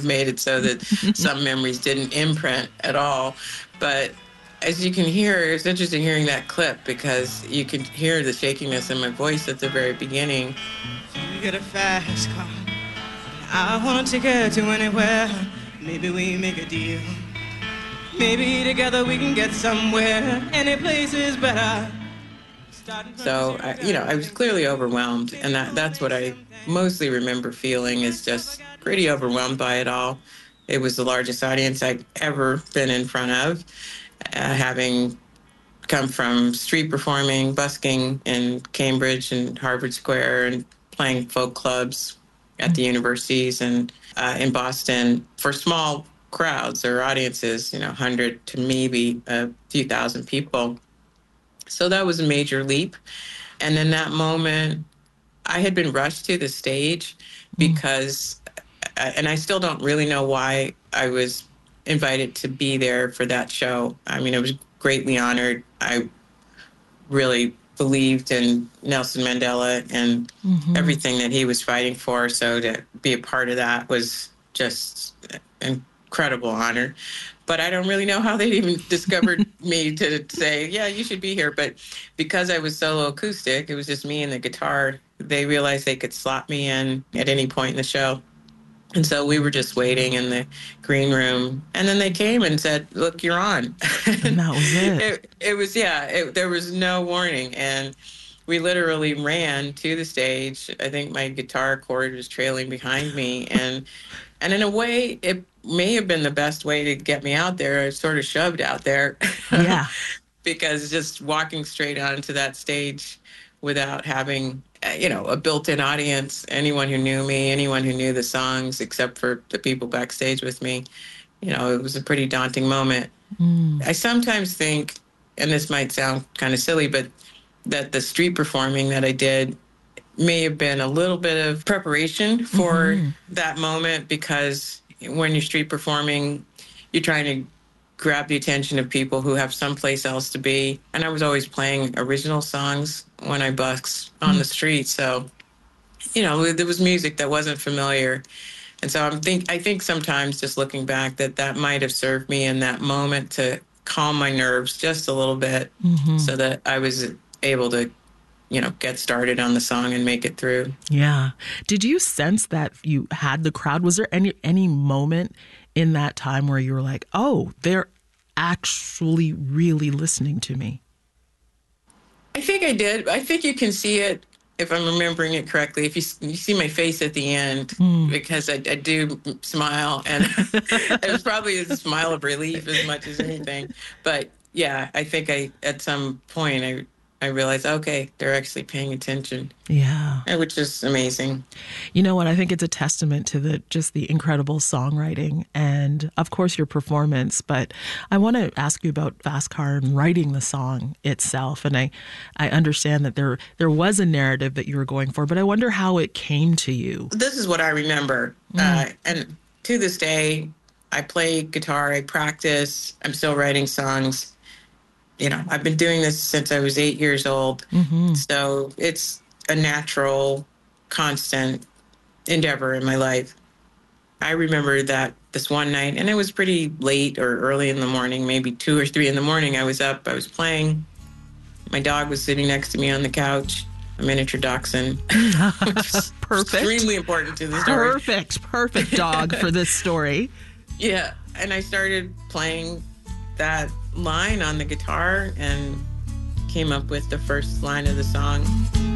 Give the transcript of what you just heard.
made it so that some memories didn't imprint at all. But as you can hear, it's interesting hearing that clip because you can hear the shakiness in my voice at the very beginning. You get a fast car. I want to take her to anywhere. Maybe we make a deal. Maybe together we can get somewhere. Any place is better. So, I was clearly overwhelmed. And that's what I mostly remember feeling, is just pretty overwhelmed by it all. It was the largest audience I'd ever been in front of, having come from street performing, busking in Cambridge and Harvard Square and playing folk clubs at the universities and in Boston for small crowds or audiences, 100 to maybe a few thousand people. So that was a major leap. And in that moment, I had been rushed to the stage because, and I still don't really know why I was invited to be there for that show. I mean, I was greatly honored. I really believed in Nelson Mandela and everything that he was fighting for. So to be a part of that was just an incredible honor. But I don't really know how they even discovered me to say, yeah, you should be here. But because I was solo acoustic, it was just me and the guitar, they realized they could slot me in at any point in the show. And so we were just waiting in the green room. And then they came and said, look, you're on. And that was it. There was no warning. And we literally ran to the stage. I think my guitar cord was trailing behind me. And in a way, it may have been the best way to get me out there. I was sort of shoved out there. Yeah. Because just walking straight onto that stage without having, a built-in audience, anyone who knew me, anyone who knew the songs, except for the people backstage with me, it was a pretty daunting moment. I sometimes think, and this might sound kind of silly, but that the street performing that I did may have been a little bit of preparation for that moment, because when you're street performing, you're trying to grab the attention of people who have someplace else to be. And I was always playing original songs when I busked on the street. So, there was music that wasn't familiar. And so I think sometimes just looking back that might have served me in that moment to calm my nerves just a little bit so that I was able to get started on the song and make it through. Yeah. Did you sense that you had the crowd? Was there any moment in that time where you were like, oh, they're actually really listening to me? I think I did. I think you can see it, if I'm remembering it correctly, if you see my face at the end, because I do smile, and it was probably a smile of relief as much as anything. But yeah, I think at some point I realized, okay, they're actually paying attention. Yeah. Which is amazing. You know what? I think it's a testament to the incredible songwriting and, of course, your performance. But I want to ask you about Fast Car and writing the song itself. And I understand that there was a narrative that you were going for, but I wonder how it came to you. This is what I remember. And to this day, I play guitar, I practice, I'm still writing songs. I've been doing this since I was 8 years old. So it's a natural, constant endeavor in my life. I remember that this one night, and it was pretty late or early in the morning, maybe 2 or 3 in the morning. I was up, I was playing. My dog was sitting next to me on the couch, a miniature dachshund. Perfect. Extremely important to the story. Perfect dog for this story. Yeah. And I started playing that line on the guitar and came up with the first line of the song.